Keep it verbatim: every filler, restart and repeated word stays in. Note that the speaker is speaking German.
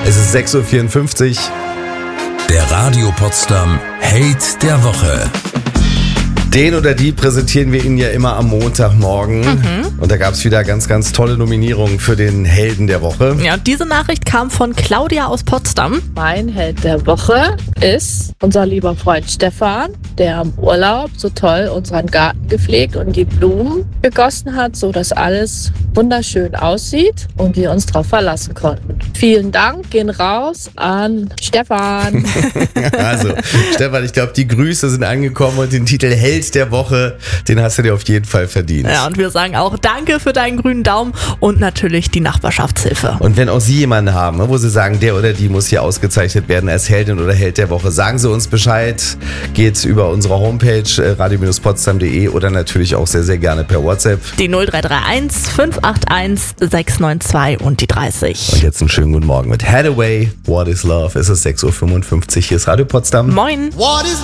Es ist sechs Uhr vierundfünfzig. Der Radio Potsdam Held der Woche. Den oder die präsentieren wir Ihnen ja immer am Montagmorgen. Mhm. Und da gab es wieder ganz, ganz tolle Nominierungen für den Helden der Woche. Ja, diese Nachricht kam von Claudia aus Potsdam. Mein Held der Woche ist unser lieber Freund Stefan, der im Urlaub so toll unseren Garten gepflegt und die Blumen gegossen hat, sodass alles wunderschön aussieht und wir uns darauf verlassen konnten. Vielen Dank, gehen raus an Stefan. Also, Stefan, ich glaube, die Grüße sind angekommen und den Titel Held der Woche, den hast du dir auf jeden Fall verdient. Ja, und wir sagen auch danke für deinen grünen Daumen und natürlich die Nachbarschaftshilfe. Und wenn auch Sie jemanden haben, wo Sie sagen, der oder die muss hier ausgezeichnet werden als Heldin oder Held der Woche, sagen Sie uns Bescheid. Geht über unsere Homepage radio potsdam punkt de oder natürlich auch sehr, sehr gerne per WhatsApp. Die null drei drei eins fünf acht eins sechs neun zwei und die dreißig. Und jetzt einen schönen guten Morgen mit Hathaway. What is Love? Es ist sechs Uhr fünfundfünfzig. Hier ist Radio Potsdam. Moin. What is